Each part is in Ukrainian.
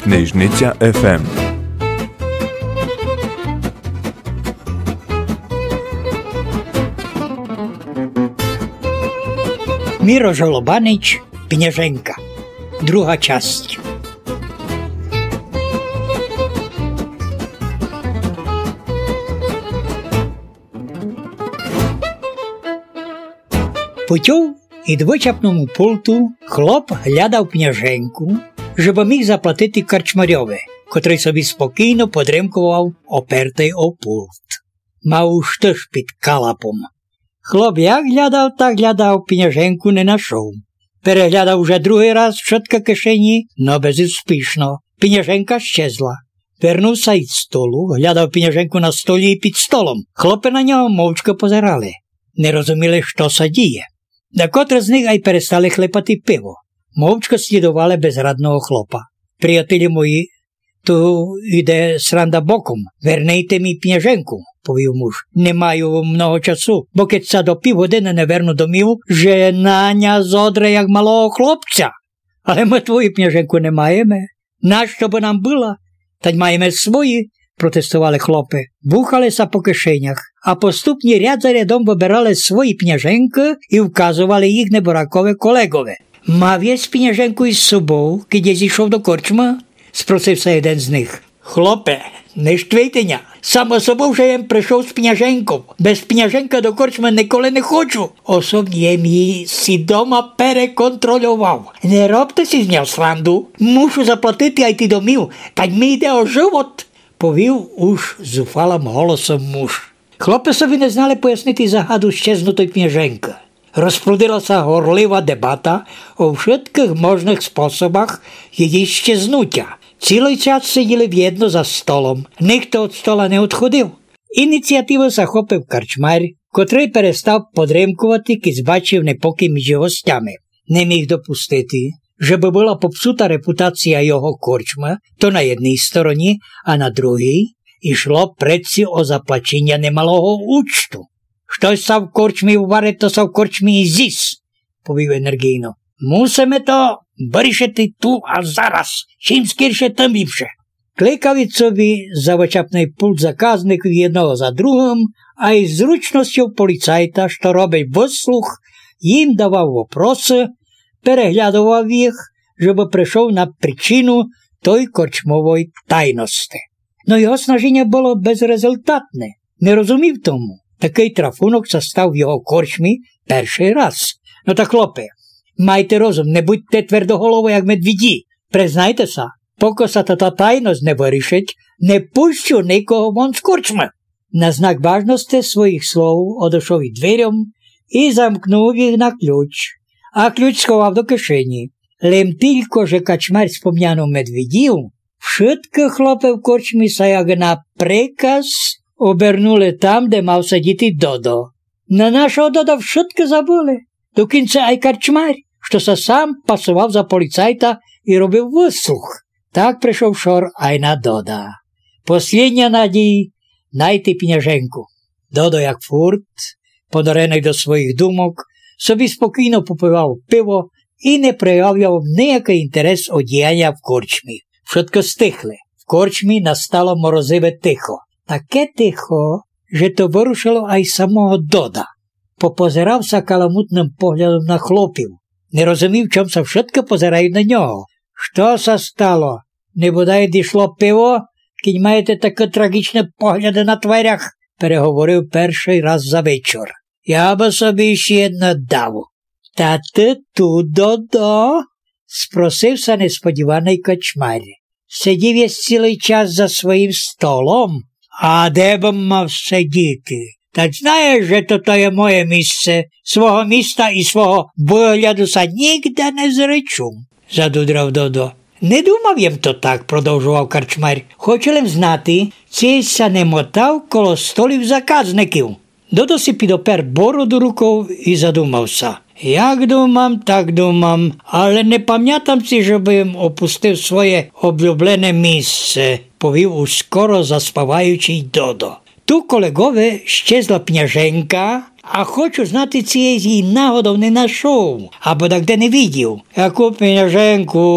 Knižnica FM. Miro Žolobanič, Peněženka. Druhá časť. Путёв і двочапному пульту хлоп глядав Пеняженку, щоб міг заплатити Карчмарьове, котрий собі спокійно подремкував, опертий о пульт. Мав уж теж під калапом. Хлоп як глядав, так глядав, Пеняженку не нашов. Переглядав уже другий раз všetko кишені, но безуспішно. Пеняженка щезла. Вернувся із столу, глядав Пеняженку на столі і під столом. Хлопи на нього мовчки позирали. Не розуміли, що се діє. Декотре з них ай перестали хлепати пиво. Мовчки слідували безрадного хлопа. Приятелі мої, tu іде сранда боком. Вернейте мій Пеняженку, повів муж. Не маю много часу, бо keď sa до півгодини не верну домів, že Наня зодре як малого хлопця. Але ми твою Пеняженку не маємо. Нащо би нам була? Та й маємо свої, протестували хлопи. Бухалися по кишенях, а поступні ряд за рядом вибирали свої Пеняженки і вказували їх неборакове колегове. Мав єсть Пеняженку із собою, коли зійшов до корчма? Спросився один з них. Хлопе, не штвійтеня. Само собою вже єм прийшов з Пеняженком. Без Пеняженка до корчми ніколи не хочу. Особні єм її сі дома переконтролював. Не робте сі з нього сранду. Мушу заплатити, а йти домів. Та й мені йде о живот. Повів уж зуфалим голосом муж. Хлопи собі не знали пояснити загаду щезнутої Пеняженки. Розплодилася горлива дебата о всіх можних способах її щезнуття. Цілий час сиділи в'єдно за столом. Ніхто від стола не відходив. Ініціативу захопив карчмар, котрий перестав подремкувати, кись бачив непокій між гостями. Не міг допустити, щоб була попсута репутація його корчма, то на одній стороні, а на другій йшло предці о заплачення немалого учту. Щось са в корчмі варить, то са в корчмі і зіс, повів енергійно. Мусимо то вирішити ту, а зараз, чим скоріше, тим ліпше. Кликав від собі завочапний пульт заказників одного за другим, а із зручністю поліцайта, що робить вислух, їм давав вопроси, переглядував їх, щоб прийшов на причину той корчмової тайності. Но його снаження було безрезультатне. Не розумів тому. Такий трафунок застав в його корчмі перший раз. Ну так, хлопе, майте розум, не будьте твердоголово, як медвіді. Признайтеся, поки са та тайност не вирішить, не пущу нікого вон з корчми. На знак важності своїх слов одійшов від дверям і замкнув їх на ключ, а ключ сховав до кишені. Лим тільки, що качмар спом'янув медвідів, všetky хлопи в корчмі са як на приказ обернули там, де мав сидіти Додо. На нашого Додо všetky забули. До кінця ай карчмар, що се сам пасував за поліцайта і робив вислух. Так прийшов шор ай на Дода. Послідня надій – найти Пеняженку. Додо, як фурт, понурений до своїх думок, собі спокійно попивав пиво і не проявляв ніякий інтерес у діяння в корчмі. Všetko стихли. В корчмі настало морозиве тихо. Таке тихо, що то вирушило ай самого Дода. Попозирався каламутним поглядом на хлопів. Не розумів, чом се všetko позирають на нього. Що се стало? Не бодай дійшло пиво, кінь маєте таке трагічне погляди на тверях, переговорив перший раз за вечір. Я би собі ще одне дав. Та ти тут, Додо? Спросився несподіваний качмар. Сидів я цілий час за своїм столом. А де б мав сидіти? Та знаєш, що то є моє місце. Свого міста і свого вигляду са нігде не зречу, задудрав Додо. Не думав їм то так, продовжував карчмар. Хотілим знати, чи ся не мотав коло столів заказників. Додо си підопер бороду рукою і задумався. Як думам, так думам, але не пам'ятам си, щоб їм опустив своє облюблене місце, повів ускоро заспіваючий Додо. Tu, kolegové, щезла Пеняженка, а хочу знати, цієї її нагодом не знайшов, або так де не видів. Яку Пеняженку?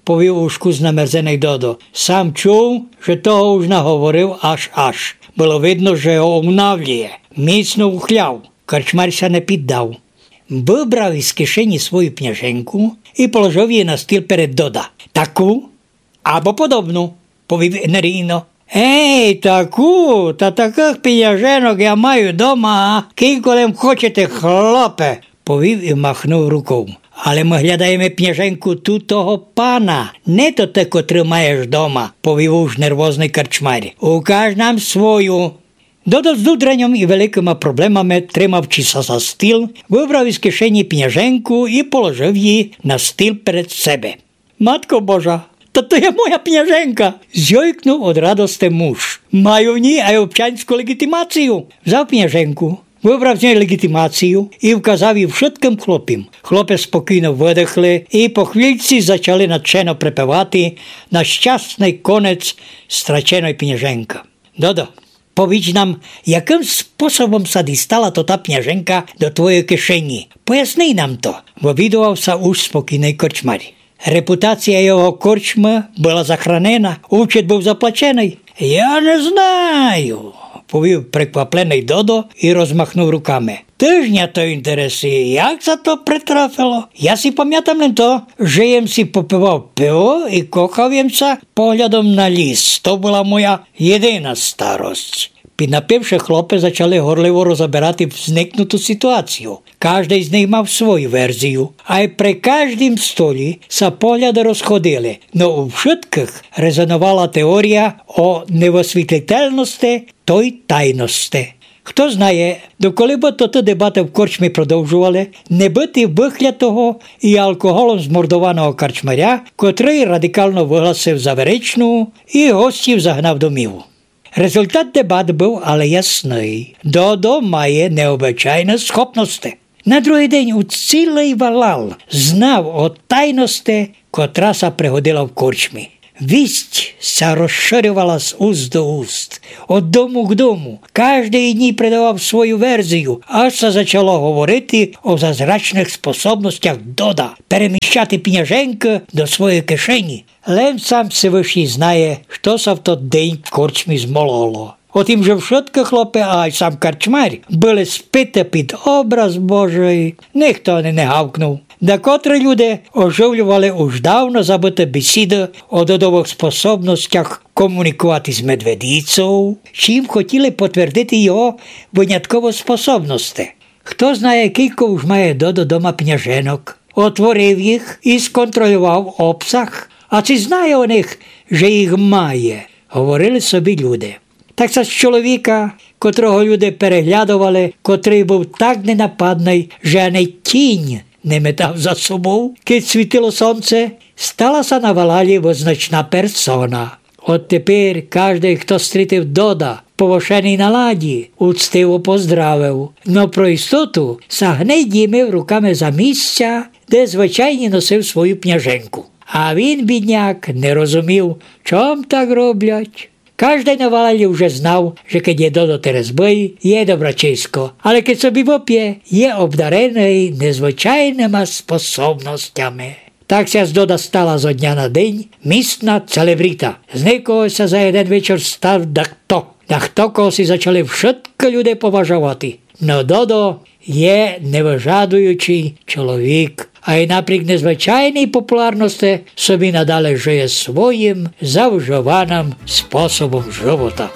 повів ушку знамерзений Додо. Сам чув, що того уж наговорив аж. Було видно, що його унавлює. Міцно ухляв. Корчмарся не піддав. Вибрав із кишені свою пняженку і положив її на стіл перед Дода. Таку або подобну, повів енергійно. Ей, таку, та таких пняженок я маю дома, кільколем хочете, хлопе, повів і махнув рукою. Але ми глядаємо пняженку тут того пана, не то те, котру маєш дома, повів уж нервозний корчмар. Укаж нам свою. Додо з дудранням і великими проблемами, тримавчися за стіл, вибрав із кишені пняженку і положив її на стіл перед себе. Матко Божа, та то є моя пняженка! Зйойкнув од радости муж. Маю в ній айобчанську легітимацію. Взяв пняженку, вибрав з неї легітимацію і вказав її všetkим хлопам. Хлопи спокійно видихли і по хвильці почали надчено припевати на щасний конець страченої пняженка. Додо, powiedz nam, jakim sposobem sa dostala to ta pňaženka do tvojej kišeni. Pojasnij nám to, povídoval sa už spokojný korčmar. Reputácia jeho korčma bola zachránená, účet bol zaplačený. Ja не знаю, повів прикваплений Додо і розмахнув руками. Тижня то інтересує, як це то притрафило? Я си пам'ятам не то, що єм си попивав пиво і кохав ємся поглядом на ліс. То була моя єдина старость. Піднапивши, хлопці почали горливо розбирати зникнуту ситуацію. Кожний з них мав свою версію, а й при кожнім столі са погляди розходили. Но у всіх резонувала теорія о невосвітлительності та й тайності. Хто знає, доколи б то дебати в корчмі продовжували, не бити вихлятого і алкоголом змордованого корчмаря, котрий радикально вигласив заверечну і гостів загнав домів. Результат дебат був, але ясний. Додо має необичайні схопності. На другий день у цілий валал знав о тайності, котра са пригодила в корчмі. Вість ся розширювала з уст до уст, від дому к дому. Кожний дні придавав свою версію, аж се почало говорити о зазрачних способностях Дода переміщати пняженку до своєї кишені. Лен сам Всевишній знає, що се в той день в корчмі змололо. O tym, że wszystkie chłopy, a i sam karczmar, byli spite pід образ Божий, ніхто не гавкнув. Декотрі люди оживлювали уж давно забуті бесіди о додових способностях комунікувати з медведицею, чим хотіли підтвердити його виняткові способності. Хто знає, кілько уж має Додо дома пняженок, отворив їх і сконтролював обсяг, а чи знає у них, що їх має, говорили собі люди. Так з чоловіка, котрого люди переглядували, котрий був так ненападний, що ані тінь не метав за собою, кid світило сонце, сталася на валалі визначна персона. От тепер кожний, хто стрітив Дода, повошений на ладі, уцтиво поздравив. Но про істоту сагней дімив руками за місця, де звичайно носив свою пняженку. А він, бідняк, не розумів, чом так роблять. Кожний на валалі вже знав, що keď je Dodo Terezbej, je доброчисько, але keď собі воп'є, є обдарений незвичайними способностями. Так ся з Дода стала зо дня на день місна целебріта. З никогося за один вечір став дахто. Дахто, кого си почали všetky люди поважувати. Но Dodo є невижадуючий чоловік. А й напрік незвичайної популярності собі надалі жиє своїм завживаним способом живота.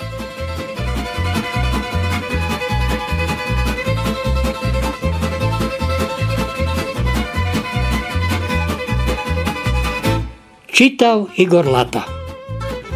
Читав Ігор Лата.